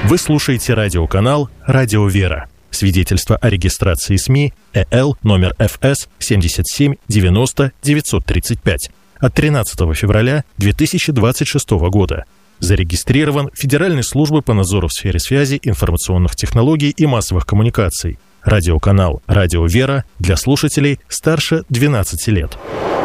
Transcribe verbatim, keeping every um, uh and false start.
Вы слушаете радиоканал «Радио Вера». Свидетельство о регистрации СМИ ЭЛ номер эф эс семьдесят семь девяносто девятьсот тридцать пять от тринадцатого февраля две тысячи двадцать шестого года. Зарегистрирован Федеральной службой по надзору в сфере связи, информационных технологий и массовых коммуникаций. Радиоканал «Радио Вера» для слушателей старше двенадцати лет.